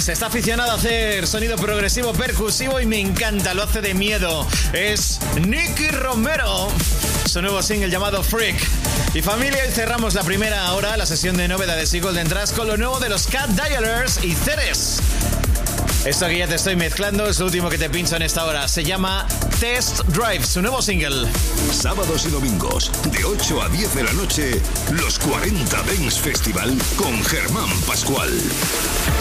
Dance. Está aficionado a hacer sonido progresivo percusivo y me encanta, lo hace de miedo. Es Nicky Romero. Su nuevo single llamado Freak. Y familia, y cerramos la primera hora, la sesión de novedades y Golden Trash con lo nuevo de los Cat Dialers y Ceres. Esto que ya te estoy mezclando es lo último que te pincho en esta hora. Se llama Test Drive, su nuevo single. Sábados y domingos, de 8 a 10 de la noche, los 40 Dance Festival con Germán Pascual.